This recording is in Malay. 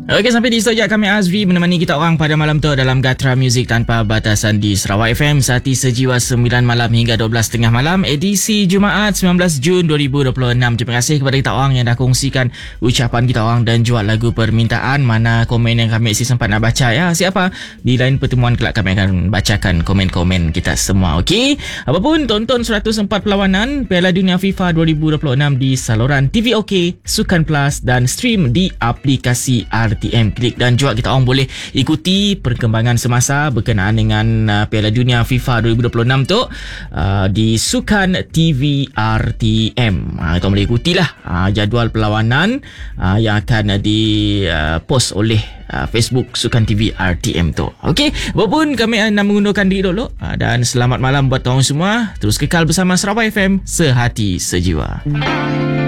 Okey, sampai di sejak kami Azri menemani kita orang pada malam tu dalam Gatra Muzik Tanpa Batasan di Sarawak FM. Sati Sejiwa 9 malam hingga 12.30 malam, edisi Jumaat 19 Jun 2026. Terima kasih kepada kita orang yang dah kongsikan ucapan kita orang dan jual lagu permintaan. Mana komen yang kami sempat nak baca ya. Siapa? Di lain pertemuan kelak kami akan bacakan komen-komen kita semua. Okey. Apapun, tonton 104 perlawanan Piala Dunia FIFA 2026 di saluran TV OK, Sukan Plus dan stream di aplikasi RTM Klik. Dan juga kita orang boleh ikuti perkembangan semasa berkenaan dengan Piala Dunia FIFA 2026 tu di Sukan TV RTM. Kita boleh ikutilah jadual perlawanan yang akan post oleh Facebook Sukan TV RTM tu. Okey, walaupun kami nak mengundurkan diri dulu dan selamat malam buat tuan semua. Terus kekal bersama Sarawak FM, sehati sejiwa.